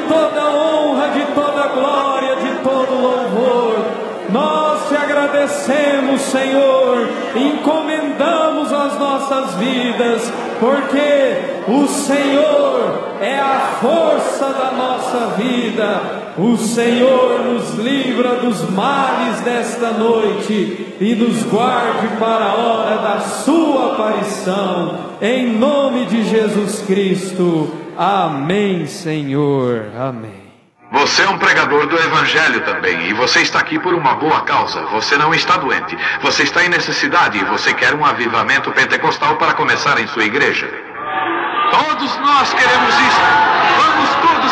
toda honra, de toda glória, de todo louvor. Nós te agradecemos, Senhor, encomendamos as nossas vidas, porque o Senhor é a força da nossa vida. O Senhor nos livra dos males desta noite e nos guarde para a hora da sua aparição, em nome de Jesus Cristo. Amém, Senhor. Amém. Você é um pregador do Evangelho também, e você está aqui por uma boa causa. Você não está doente, você está em necessidade e você quer um avivamento pentecostal para começar em sua igreja. Todos nós queremos isso. Vamos todos